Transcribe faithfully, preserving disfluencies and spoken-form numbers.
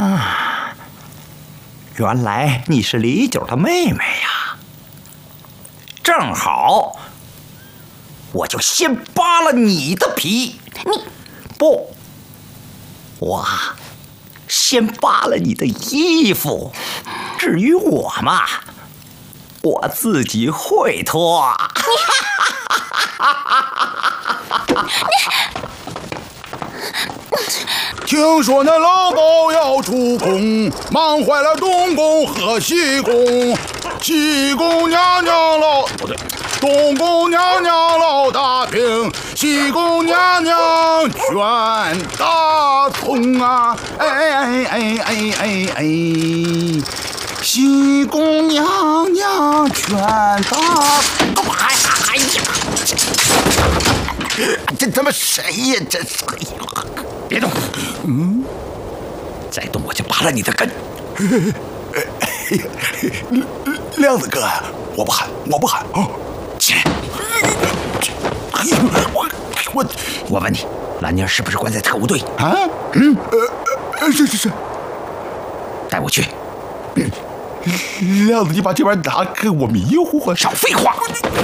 啊，原来你是李九的妹妹呀！正好，我就先扒了你的皮。 你不，我先扒了你的衣服。至于我嘛，我自己会脱。 听说那老鸨要出宫，忙坏了东宫和西宫。西宫娘娘老不对，东宫娘娘老大兵，西宫娘娘卷大葱啊！哎哎哎哎哎哎，西宫娘娘卷大， 哎哎呀！这他妈谁呀？这是！别动！嗯，再动我就拔了你的根。 亮子哥，我不喊，我不喊啊！ 起来！我我我问你，兰妮儿是不是关在特务队？ 啊？嗯，呃，是是是。 带我去。 亮子，你把这玩意拿开，我迷糊啊！ 少废话！